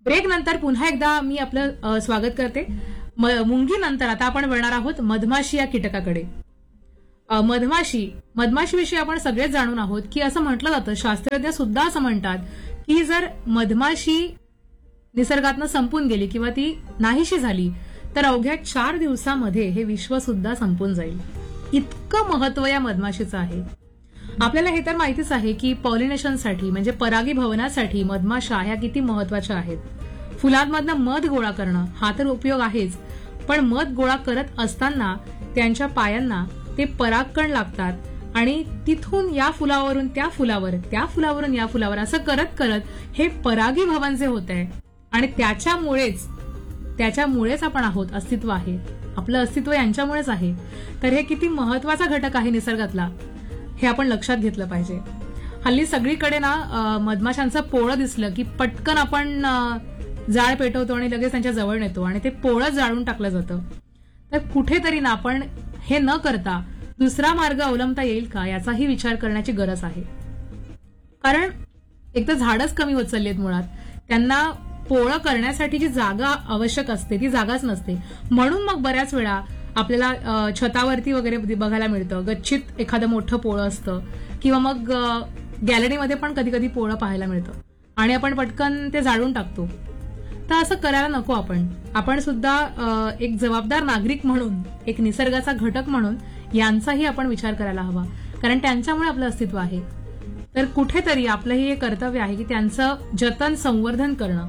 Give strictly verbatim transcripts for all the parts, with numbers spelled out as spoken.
Break नंतर पुन्हा एकदा मी आपलं अ, स्वागत करते. मुंगी नंतर आता आपण वळणार आहोत मधमाशी या कीटकाकडे. अ, मधमाशी मधमाशीविषयी आपण सगळेच जाणून आहोत की असं म्हटलं जातं, शास्त्रज्ञ सुद्धा असं म्हणतात की जर मधमाशी निसर्गातनं संपून गेली किंवा ती नाहीशी झाली तर अवघ्या चार दिवसामध्ये हे विश्व सुद्धा संपून जाईल. इतकं महत्व या मधमाशीचं आहे. आपल्याला हे तर माहितीच आहे की पॉलिनेशनसाठी म्हणजे परागीभवनासाठी मधमाशा ह्या किती महत्वाच्या आहेत. फुलांमधनं मध गोळा करणं हा तर उपयोग आहेच, पण मध गोळा करत असताना त्यांच्या पायांना ते परागकण लागतात आणि तिथून या फुलावरून त्या फुलावर, त्या फुलावरून या फुलावर असं करत करत हे परागीभवन जे होत आहे आणि त्याच्यामुळेच त्याच्यामुळेच आपण आहोत, अस्तित्व आहे, आपलं अस्तित्व यांच्यामुळेच आहे. तर हे किती महत्वाचा घटक आहे निसर्गातला हे आपण लक्षात घेतलं पाहिजे. हल्ली सगळीकडे ना मधमाशांचं पोळं दिसलं की पटकन आपण जाळ पेटवतो आणि लगेच त्यांच्या जवळ नेतो आणि ते पोळं जाळून टाकलं जातं. तर कुठेतरी ना आपण हे न करता दुसरा मार्ग अवलंबता येईल का याचाही विचार करण्याची गरज आहे. कारण एक तर झाडच कमी होत चालली आहेत मुळात, त्यांना पोळं करण्यासाठी जी जागा आवश्यक असते ती जागाच नसते. म्हणून मग बऱ्याच वेळा आपल्याला छतावरती वगैरे बघायला मिळतं गच्चीत एखादं मोठं पोळं असतं किंवा मग गॅलरीमध्ये पण कधी कधी पोळं पाहायला मिळतं आणि आपण पटकन ते जाळून टाकतो. तर असं करायला नको. आपण आपण सुद्धा एक जबाबदार नागरिक म्हणून, एक निसर्गाचा घटक म्हणून यांचाही आपण विचार करायला हवा, कारण त्यांच्यामुळे आपलं अस्तित्व आहे. तर कुठेतरी आपलंही हे कर्तव्य आहे की त्यांचं जतन, संवर्धन करणं.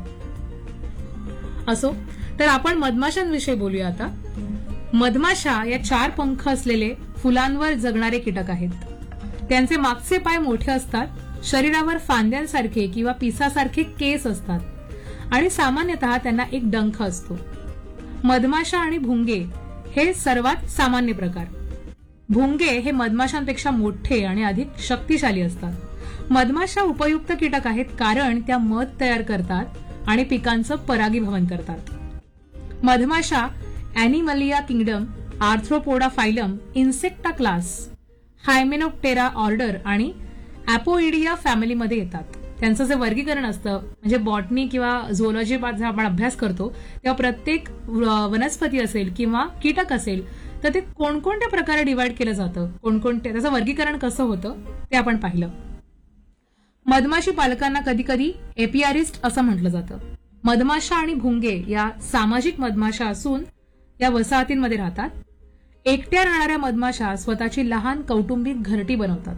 असो, तर आपण मधमाशांविषयी बोलूया आता. मधमाशा या चार पंख असलेले फुलांवर जगणारे कीटक आहेत. त्यांचे मागचे पाय मोठे असतात, शरीरावर फांद्यांसारखे किंवा पिसासारखे केस असतात आणि सामान्यतः त्यांना एक डंख असतो. मधमाशा आणि भुंगे हे सर्वात सामान्य प्रकार. भुंगे हे मधमाशांपेक्षा मोठे आणि अधिक शक्तिशाली असतात. मधमाशा उपयुक्त कीटक आहेत कारण त्या मध तयार करतात आणि पिकांचं परागीभवन करतात. मधमाशा अॅनिमलिया kingdom, arthropoda phylum, इन्सेक्टा class, हायमेनोप्टेरा order आणि अपोइडिया फॅमिलीमध्ये येतात. त्यांचं जे वर्गीकरण असतं म्हणजे बॉटनी किंवा झोलॉजी आपण अभ्यास करतो तेव्हा प्रत्येक वनस्पती असेल किंवा कीटक असेल तर ते कोणकोणत्या प्रकारे डिवाइड केलं जातं, कोणकोणत्या त्याचं वर्गीकरण कसं होतं ते आपण पाहिलं. मधमाशी पालकांना कधी कधी एपियारिस्ट असं म्हटलं जातं. मधमाशा आणि भुंगे या सामाजिक मधमाशा असून या वसाहतींमध्ये राहतात. एकट्या राहणाऱ्या मधमाशा स्वतःची लहान कौटुंबिक घरटी बनवतात.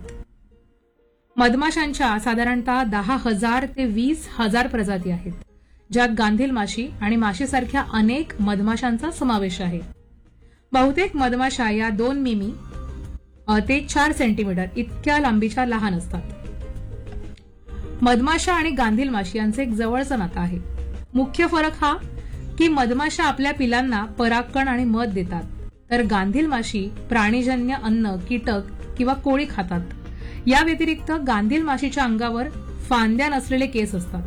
मधमाशांच्या साधारणतः दहा हजार ते वीस हजार प्रजाती आहेत, ज्यात गांधील माशी आणि माशीसारख्या अनेक मधमाशांचा समावेश आहे. बहुतेक मधमाशा या दोन मिमी ते चार सेंटीमीटर इतक्या लांबीच्या लहान असतात. मधमाशा आणि गांधील माशी यांचे एक जवळचं नातं आहे. मुख्य फरक हा की मधमाशा आपल्या पिलांना परागकण आणि मध देतात, तर गांधील माशी प्राणीजन्य अन्न, कीटक किंवा कोळी खातात. या व्यतिरिक्त गांधील माशीच्या अंगावर फांद्या नसलेले केस असतात.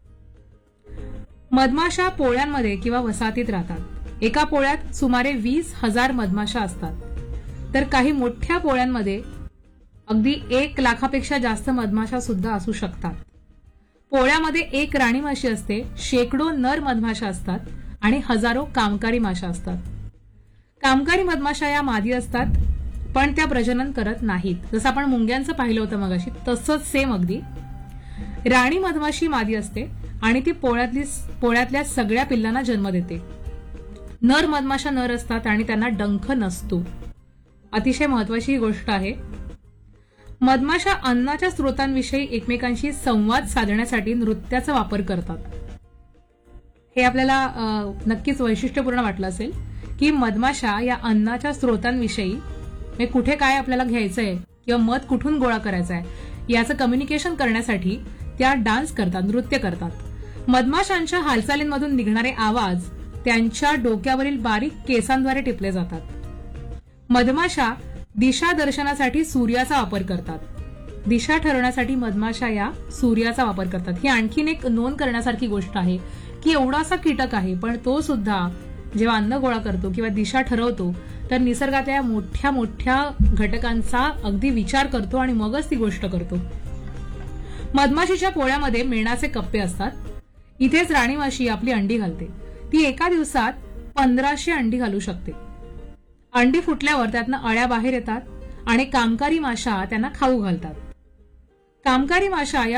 मधमाशा पोळ्यांमध्ये किंवा वसाहतीत राहतात. एका पोळ्यात सुमारे वीस हजार मधमाशा असतात, तर काही मोठ्या पोळ्यांमध्ये अगदी एक लाखापेक्षा जास्त मधमाशा सुद्धा असू शकतात. पोळ्यामध्ये एक राणी माशी असते, शेकडो नर मधमाशा असतात आणि हजारो कामकारी माशा असतात. कामकारी मधमाशा या मादी असतात पण त्या प्रजनन करत नाहीत. जसं आपण मुंग्यांचं पाहिलं होतं मगाशी तसंच सेम अगदी. राणी मधमाशी मादी असते आणि ती पोळ्यातली पोळ्यातल्या सगळ्या पिल्लांना जन्म देते. नर मधमाशा नर असतात आणि त्यांना डंख नसतो. अतिशय महत्वाची ही गोष्ट आहे. मधमाशा अन्नाच्या स्रोतांविषयी एकमेकांशी संवाद साधण्यासाठी नृत्याचा वापर करतात. हे आपल्याला नक्कीच वैशिष्ट्यपूर्ण वाटलं असेल की मधमाशा या अन्नाच्या स्रोतांविषयी, कुठे काय आपल्याला घ्यायचंय किंवा मध कुठून गोळा करायचा आहे याचं कम्युनिकेशन करण्यासाठी त्या डान्स करतात, नृत्य करतात. मधमाशांच्या हालचालींमधून निघणारे आवाज त्यांच्या डोक्यावरील बारीक केसांद्वारे टिपले जातात. मधमाशा दिशा दर्शनासाठी सूर्याचा वापर करतात. दिशा ठरवण्यासाठी मधमाशा या सूर्याचा वापर करतात. ही आणखीन एक नोंद करण्यासारखी गोष्ट आहे की एवढासा कीटक आहे पण तो सुद्धा जेव्हा अन्न गोळा करतो किंवा दिशा ठरवतो तर निसर्गातल्या मोठ्या मोठ्या घटकांचा अगदी विचार करतो आणि मगच ती गोष्ट करतो. मधमाशीच्या पोळ्यामध्ये मेणाचे कप्पे असतात. इथेच राणी माशी आपली अंडी घालते. ती एका दिवसात पंधराशे अंडी घालू शकते. अंडी फुटल्यावर त्यातनं अळ्या बाहेर येतात आणि कामकरी माशा त्यांना खाऊ घालतात. कामकरी माशा या